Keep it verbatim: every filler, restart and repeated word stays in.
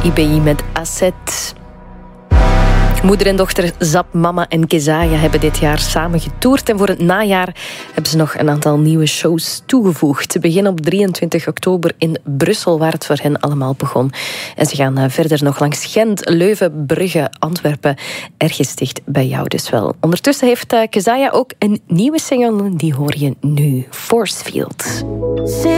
I B I met Asset. Moeder en dochter Zap, Mama en Kezaya hebben dit jaar samen getoerd. En voor het najaar hebben ze nog een aantal nieuwe shows toegevoegd. Ze beginnen op drieëntwintig oktober in Brussel, waar het voor hen allemaal begon. En ze gaan verder nog langs Gent, Leuven, Brugge, Antwerpen. Ergens dicht bij jou dus wel. Ondertussen heeft Kezaya ook een nieuwe single. Die hoor je nu. Forcefield.